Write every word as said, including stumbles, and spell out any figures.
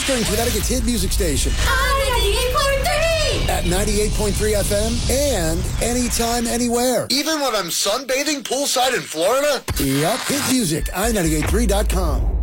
Eastern Connecticut's hit music station. ninety-eight point three! At ninety-eight point three F M and anytime, anywhere. Even when I'm sunbathing poolside in Florida? Yup. Hit music, i ninety-eight point three dot com.